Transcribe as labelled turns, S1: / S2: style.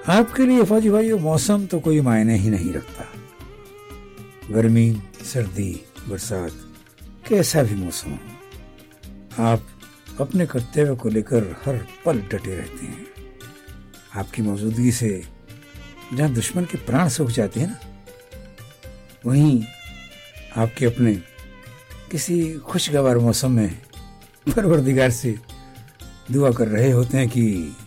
S1: आपके लिए फौजी भाइयों मौसम तो कोई मायने ही नहीं रखता। गर्मी, सर्दी, बरसात, कैसा भी मौसम हो, आप अपने कर्तव्य को लेकर हर पल डटे रहते हैं। आपकी मौजूदगी से जहां दुश्मन के प्राण सूख जाते हैं ना, वहीं आपके अपने किसी खुशगवार मौसम में परवरदिगार से दुआ कर रहे होते हैं कि